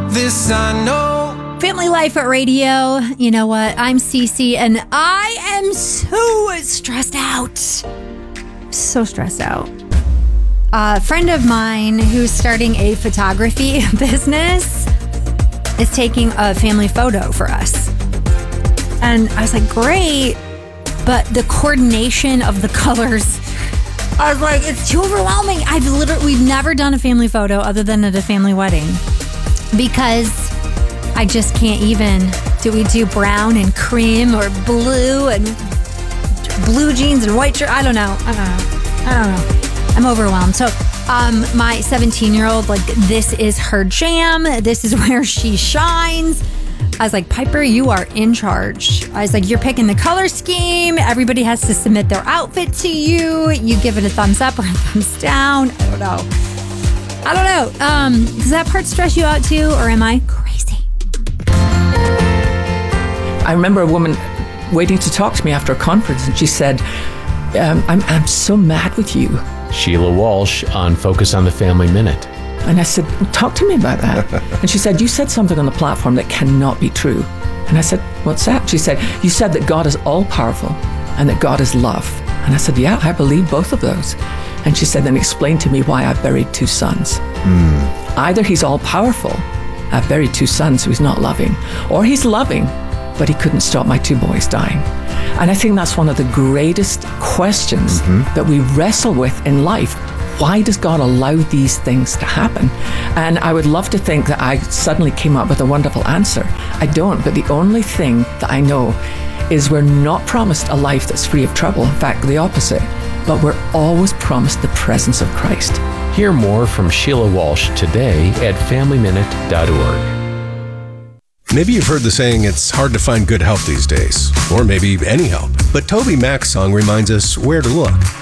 This I know. Family Life at Radio. You know what? I'm Cece, and I am so stressed out. So stressed out. A friend of mine who's starting a photography business is taking a family photo for us. And I was like, great, but the coordination of the colors, I was like, it's too overwhelming. We've never done a family photo other than at a family wedding because I just can't even. Do we do brown and cream or blue and blue jeans and white shirt? I don't know. I'm overwhelmed. So my 17-year-old, like, this is her jam. This is where she shines. I was like, Piper, you are in charge. I was like, you're picking the color scheme. Everybody has to submit their outfit to you. You give it a thumbs up or a thumbs down. I don't know. Does that part stress you out too, or am I crazy? I remember a woman waiting to talk to me after a conference, and she said, I'm so mad with you. Sheila Walsh on Focus on the Family Minute. And I said, talk to me about that. And she said, you said something on the platform that cannot be true. And I said, what's that? She said, you said that God is all powerful and that God is love. And I said, yeah, I believe both of those. And she said, then explain to me why I buried two sons. Either he's all powerful, I buried two sons so he's not loving, or he's loving, but he couldn't stop my two boys dying. And I think that's one of the greatest questions that we wrestle with in life. Why does God allow these things to happen? And I would love to think that I suddenly came up with a wonderful answer. I don't, but the only thing that I know is we're not promised a life that's free of trouble. In fact, the opposite. But we're always promised the presence of Christ. Hear more from Sheila Walsh today at FamilyMinute.org. Maybe you've heard the saying, it's hard to find good help these days, or maybe any help. But Toby Mac's song reminds us where to look.